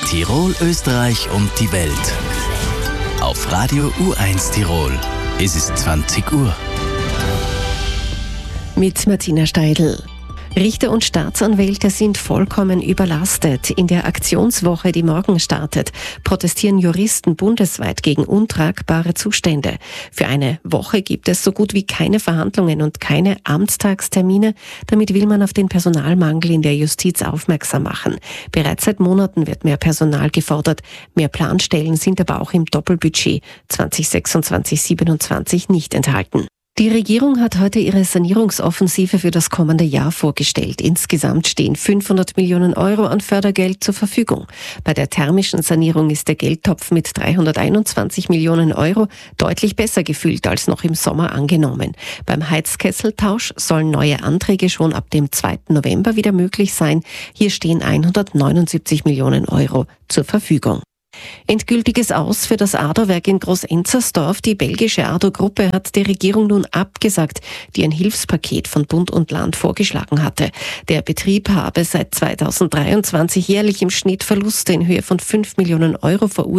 Tirol, Österreich und die Welt. Auf Radio U1 Tirol. Es ist 20 Uhr. Mit Martina Steidl. Richter und Staatsanwälte sind vollkommen überlastet. In der Aktionswoche, die morgen startet, protestieren Juristen bundesweit gegen untragbare Zustände. Für eine Woche gibt es so gut wie keine Verhandlungen und keine Amtstagstermine. Damit will man auf den Personalmangel in der Justiz aufmerksam machen. Bereits seit Monaten wird mehr Personal gefordert. Mehr Planstellen sind aber auch im Doppelbudget 2026/27 nicht enthalten. Die Regierung hat heute ihre Sanierungsoffensive für das kommende Jahr vorgestellt. Insgesamt stehen 500 Millionen Euro an Fördergeld zur Verfügung. Bei der thermischen Sanierung ist der Geldtopf mit 321 Millionen Euro deutlich besser gefüllt als noch im Sommer angenommen. Beim Heizkesseltausch sollen neue Anträge schon ab dem 2. November wieder möglich sein. Hier stehen 179 Millionen Euro zur Verfügung. Endgültiges Aus für das Ardo-Werk in Groß-Enzersdorf. Die belgische Ardo-Gruppe hat der Regierung nun abgesagt, die ein Hilfspaket von Bund und Land vorgeschlagen hatte. Der Betrieb habe seit 2023 jährlich im Schnitt Verluste in Höhe von 5 Millionen Euro verursacht.